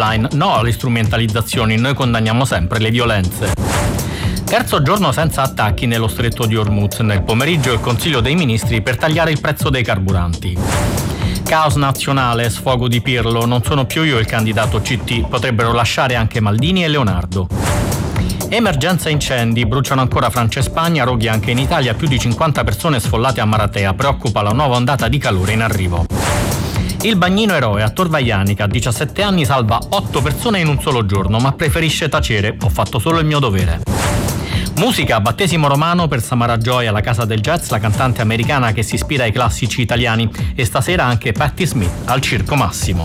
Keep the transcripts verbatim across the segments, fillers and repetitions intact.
Headline: no alle strumentalizzazioni, noi condanniamo sempre le violenze. Terzo giorno senza attacchi nello stretto di Hormuz. Nel pomeriggio il Consiglio dei Ministri per tagliare il prezzo dei carburanti. Caos nazionale, sfogo di Pirlo, non sono più io il candidato C T, potrebbero lasciare anche Maldini e Leonardo. Emergenza incendi, bruciano ancora Francia e Spagna, roghi anche in Italia, più di cinquanta persone sfollate a Maratea, preoccupa la nuova ondata di calore in arrivo. Il bagnino eroe a Tor Vaiani, che a diciassette anni salva otto persone in un solo giorno, ma preferisce tacere, ho fatto solo il mio dovere. Musica, battesimo romano per Samara Joy alla Casa del Jazz, la cantante americana che si ispira ai classici italiani, e stasera anche Patti Smith al Circo Massimo.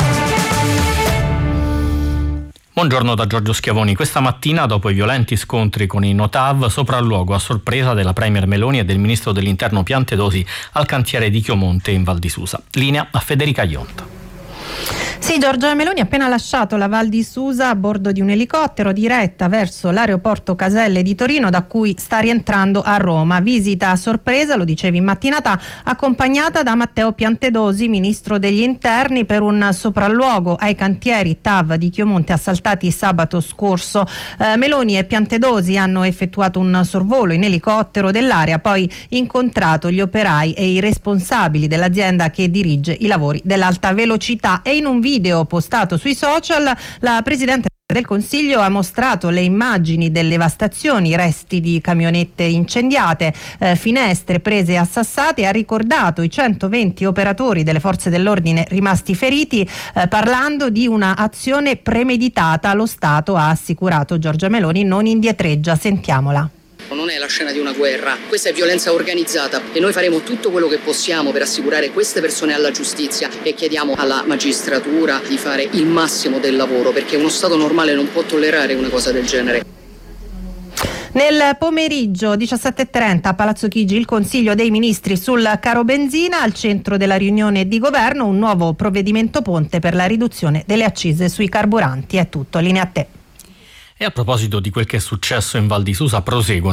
Buongiorno da Giorgio Schiavoni. Questa mattina, dopo i violenti scontri con i Notav, sopralluogo a sorpresa della Premier Meloni e del Ministro dell'Interno Piantedosi al cantiere di Chiomonte in Val di Susa. Linea a Federica Ionta. Sì, Giorgia Meloni ha appena lasciato la Val di Susa a bordo di un elicottero diretta verso l'aeroporto Caselle di Torino, da cui sta rientrando a Roma. Visita a sorpresa, lo dicevi in mattinata, accompagnata da Matteo Piantedosi, ministro degli interni, per un sopralluogo ai cantieri T A V di Chiomonte assaltati sabato scorso. Eh, Meloni e Piantedosi hanno effettuato un sorvolo in elicottero dell'area, poi incontrato gli operai e i responsabili dell'azienda che dirige i lavori dell'alta velocità, e in un video postato sui social la Presidente del Consiglio ha mostrato le immagini delle devastazioni, resti di camionette incendiate, eh, finestre prese e assassate, e ha ricordato i centoventi operatori delle forze dell'ordine rimasti feriti, eh, parlando di una azione premeditata. Lo Stato, ha assicurato Giorgia Meloni, non indietreggia. Sentiamola. Non è la scena di una guerra, questa è violenza organizzata e noi faremo tutto quello che possiamo per assicurare queste persone alla giustizia, e chiediamo alla magistratura di fare il massimo del lavoro, perché uno Stato normale non può tollerare una cosa del genere. Nel pomeriggio diciassette e trenta a Palazzo Chigi il Consiglio dei Ministri sul caro benzina, al centro della riunione di governo un nuovo provvedimento ponte per la riduzione delle accise sui carburanti. È tutto, linea a te. E a proposito di quel che è successo in Val di Susa, proseguo